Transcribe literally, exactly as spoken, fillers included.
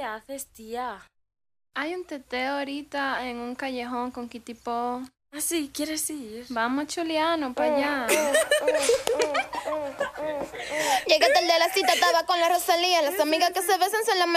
¿Qué haces, tía? Hay un teteo ahorita en un callejón con Kitipo. Ah, sí, ¿quieres ir? Vamos, Chuliano, para allá. Llegué tarde a la cita, estaba con la Rosalía. Las amigas que se besan son las